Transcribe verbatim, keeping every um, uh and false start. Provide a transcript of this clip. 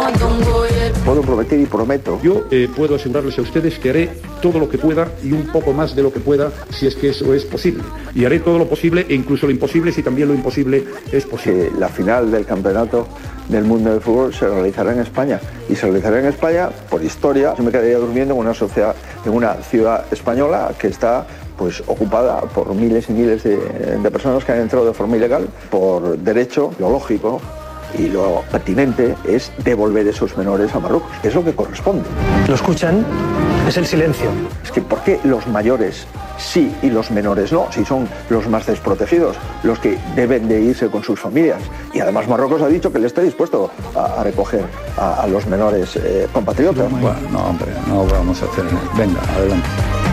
Puedo prometer y prometo. Yo eh, puedo asegurarles a ustedes que haré todo lo que pueda y un poco más de lo que pueda si es que eso es posible. Y haré todo lo posible e incluso lo imposible si también lo imposible es posible. Que la final del campeonato del mundo del fútbol se realizará en España. Y se realizará en España por historia. Yo me quedaría durmiendo en una sociedad, en una ciudad española que está pues ocupada por miles y miles de, de personas que han entrado de forma ilegal por derecho. Lo lógico y lo pertinente es devolver esos menores a Marruecos. Es lo que corresponde. ¿Lo escuchan? Es el silencio. Es que ¿por qué los mayores sí y los menores no? Si son los más desprotegidos, los que deben de irse con sus familias. Y además Marruecos ha dicho que le está dispuesto a, a recoger a, a los menores eh, compatriotas. Bueno, no, hombre, no vamos a hacer. Venga, adelante.